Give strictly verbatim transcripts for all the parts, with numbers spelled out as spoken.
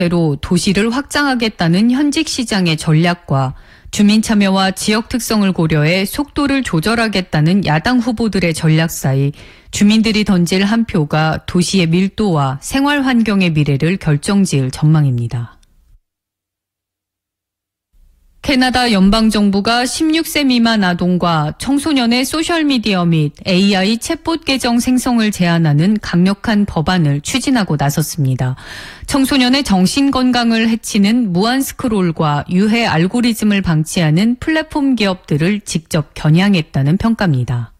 대로 도시를 확장하겠다는 현직 시장의 전략과 주민 참여와 지역 특성을 고려해 속도를 조절하겠다는 야당 후보들의 전략 사이 주민들이 던질 한 표가 도시의 밀도와 생활 환경의 미래를 결정지을 전망입니다. 캐나다 연방정부가 십육 세 미만 아동과 청소년의 소셜미디어 및 에이아이 챗봇 계정 생성을 제한하는 강력한 법안을 추진하고 나섰습니다. 청소년의 정신건강을 해치는 무한 스크롤과 유해 알고리즘을 방치하는 플랫폼 기업들을 직접 겨냥했다는 평가입니다.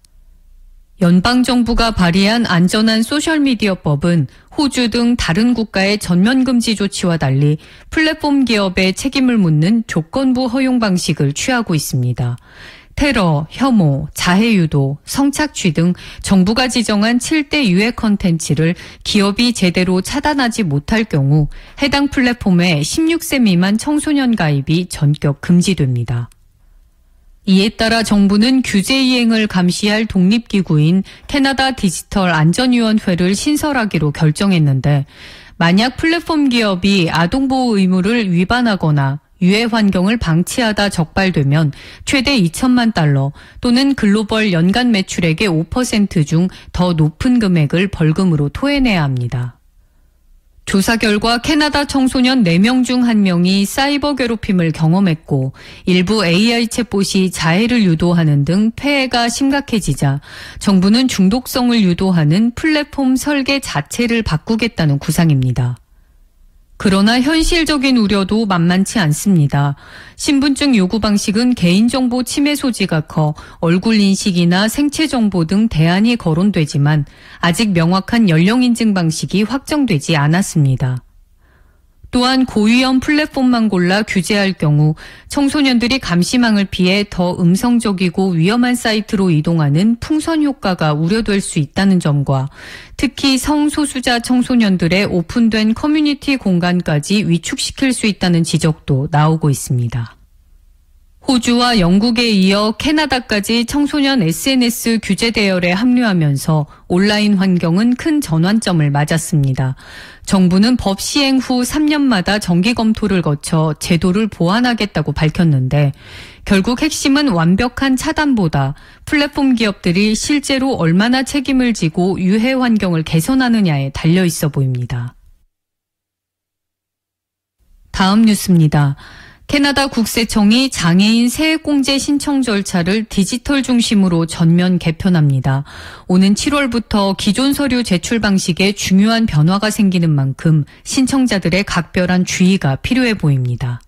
연방정부가 발의한 안전한 소셜미디어법은 호주 등 다른 국가의 전면금지 조치와 달리 플랫폼 기업의 책임을 묻는 조건부 허용 방식을 취하고 있습니다. 테러, 혐오, 자해유도, 성착취 등 정부가 지정한 칠 대 유해 컨텐츠를 기업이 제대로 차단하지 못할 경우 해당 플랫폼에 십육 세 미만 청소년 가입이 전격 금지됩니다. 이에 따라 정부는 규제 이행을 감시할 독립기구인 캐나다 디지털 안전위원회를 신설하기로 결정했는데 만약 플랫폼 기업이 아동보호 의무를 위반하거나 유해 환경을 방치하다 적발되면 최대 이천만 달러 또는 글로벌 연간 매출액의 오 퍼센트 중 더 높은 금액을 벌금으로 토해내야 합니다. 조사 결과 캐나다 청소년 네 명 중 한 명이 사이버 괴롭힘을 경험했고 일부 에이아이 챗봇이 자해를 유도하는 등 폐해가 심각해지자 정부는 중독성을 유도하는 플랫폼 설계 자체를 바꾸겠다는 구상입니다. 그러나 현실적인 우려도 만만치 않습니다. 신분증 요구 방식은 개인정보 침해 소지가 커 얼굴 인식이나 생체 정보 등 대안이 거론되지만 아직 명확한 연령 인증 방식이 확정되지 않았습니다. 또한 고위험 플랫폼만 골라 규제할 경우 청소년들이 감시망을 피해 더 음성적이고 위험한 사이트로 이동하는 풍선 효과가 우려될 수 있다는 점과 특히 성소수자 청소년들의 오픈된 커뮤니티 공간까지 위축시킬 수 있다는 지적도 나오고 있습니다. 호주와 영국에 이어 캐나다까지 청소년 에스엔에스 규제 대열에 합류하면서 온라인 환경은 큰 전환점을 맞았습니다. 정부는 법 시행 후 삼 년마다 정기 검토를 거쳐 제도를 보완하겠다고 밝혔는데 결국 핵심은 완벽한 차단보다 플랫폼 기업들이 실제로 얼마나 책임을 지고 유해 환경을 개선하느냐에 달려 있어 보입니다. 다음 뉴스입니다. 캐나다 국세청이 장애인 세액공제 신청 절차를 디지털 중심으로 전면 개편합니다. 오는 칠월부터 기존 서류 제출 방식에 중요한 변화가 생기는 만큼 신청자들의 각별한 주의가 필요해 보입니다.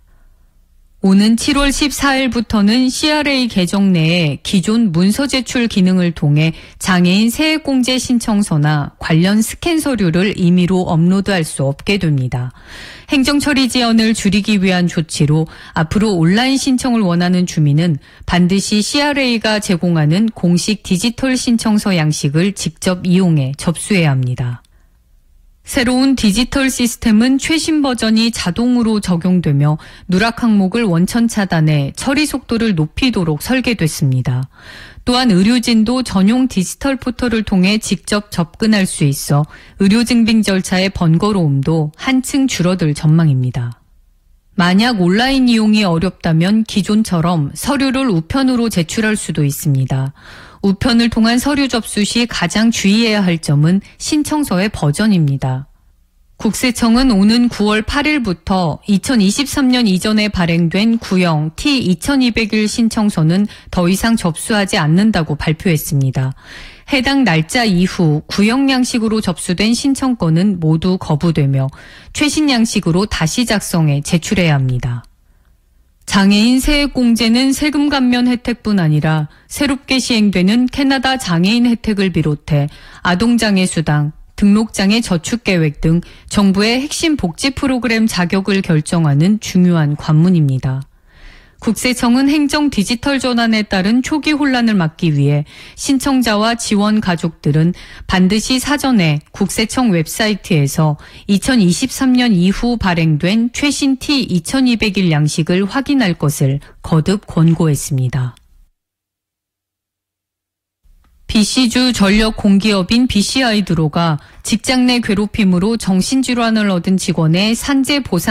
오는 칠월 십사일부터는 씨알에이 계정 내에 기존 문서 제출 기능을 통해 장애인 세액공제 신청서나 관련 스캔 서류를 임의로 업로드할 수 없게 됩니다. 행정처리 지연을 줄이기 위한 조치로 앞으로 온라인 신청을 원하는 주민은 반드시 씨알에이가 제공하는 공식 디지털 신청서 양식을 직접 이용해 접수해야 합니다. 새로운 디지털 시스템은 최신 버전이 자동으로 적용되며 누락 항목을 원천 차단해 처리 속도를 높이도록 설계됐습니다. 또한 의료진도 전용 디지털 포털을 통해 직접 접근할 수 있어 의료 증빙 절차의 번거로움도 한층 줄어들 전망입니다. 만약 온라인 이용이 어렵다면 기존처럼 서류를 우편으로 제출할 수도 있습니다. 우편을 통한 서류 접수 시 가장 주의해야 할 점은 신청서의 버전입니다. 국세청은 오는 구월 팔일부터 이천이십삼 년 이전에 발행된 구형 티 이천이백일 신청서는 더 이상 접수하지 않는다고 발표했습니다. 해당 날짜 이후 구형 양식으로 접수된 신청건은 모두 거부되며 최신 양식으로 다시 작성해 제출해야 합니다. 장애인 세액공제는 세금 감면 혜택뿐 아니라 새롭게 시행되는 캐나다 장애인 혜택을 비롯해 아동장애수당, 등록장애 저축계획 등 정부의 핵심 복지 프로그램 자격을 결정하는 중요한 관문입니다. 국세청은 행정 디지털 전환에 따른 초기 혼란을 막기 위해 신청자와 지원 가족들은 반드시 사전에 국세청 웹사이트에서 이천이십삼 년 이후 발행된 최신 티 이천이백일 양식을 확인할 것을 거듭 권고했습니다. 비씨주 전력 공기업인 비씨하이드로가 직장 내 괴롭힘으로 정신질환을 얻은 직원의 산재 보상